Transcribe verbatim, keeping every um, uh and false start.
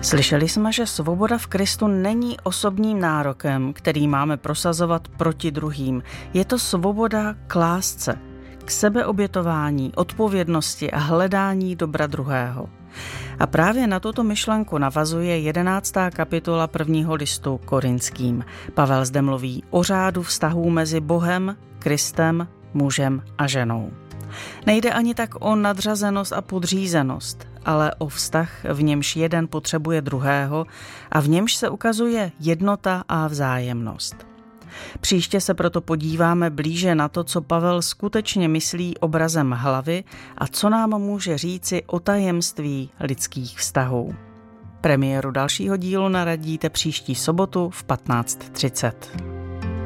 Slyšeli jsme, že svoboda v Kristu není osobním nárokem, který máme prosazovat proti druhým. Je to svoboda k lásce, k sebeobětování, odpovědnosti a hledání dobra druhého. A právě na tuto myšlenku navazuje jedenáctá kapitola prvního listu Korinským. Pavel zde mluví o řádu vztahů mezi Bohem, Kristem, mužem a ženou. Nejde ani tak o nadřazenost a podřízenost, ale o vztah, v němž jeden potřebuje druhého a v němž se ukazuje jednota a vzájemnost. Příště se proto podíváme blíže na to, co Pavel skutečně myslí obrazem hlavy a co nám může říci o tajemství lidských vztahů. Premiéru dalšího dílu naradíte příští sobotu v patnáct třicet.